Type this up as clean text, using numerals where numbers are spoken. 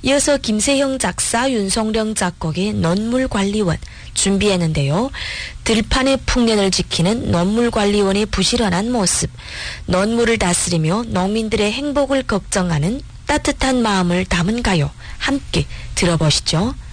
이어서 김세형 작사, 윤성령 작곡의 논물관리원 준비했는데요. 들판의 풍년을 지키는 논물관리원의 부지런한 모습, 논물을 다스리며 농민들의 행복을 걱정하는 따뜻한 마음을 담은 가요. 함께 들어보시죠.